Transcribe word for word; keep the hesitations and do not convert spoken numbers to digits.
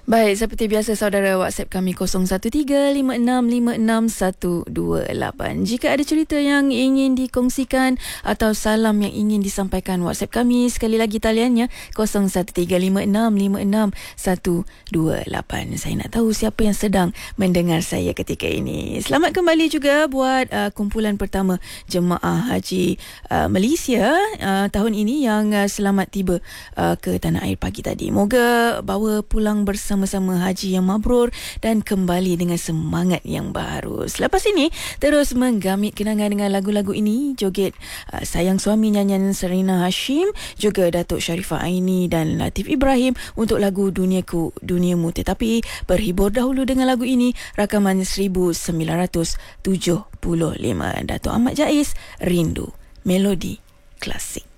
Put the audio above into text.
Baik, seperti biasa saudara, WhatsApp kami kosong satu tiga lima enam lima enam satu dua lapan. Jika ada cerita yang ingin dikongsikan atau salam yang ingin disampaikan, WhatsApp kami sekali lagi taliannya kosong satu tiga lima enam lima enam satu dua lapan. Saya nak tahu siapa yang sedang mendengar saya ketika ini. Selamat kembali juga buat uh, kumpulan pertama jemaah haji uh, Malaysia uh, tahun ini yang uh, selamat tiba uh, ke tanah air pagi tadi. Moga bawa pulang bersama sama-sama haji yang mabrur dan kembali dengan semangat yang baru. Selepas ini terus menggamit kenangan dengan lagu-lagu ini, joget uh, Sayang Suami nyanyian Serena Hashim, juga Datuk Sharifah Aini dan Latif Ibrahim untuk lagu Duniaku Duniamu. Tetapi berhibur dahulu dengan lagu ini, rakaman seribu sembilan ratus tujuh puluh lima, Datuk Ahmad Jais, Rindu, melodi klasik.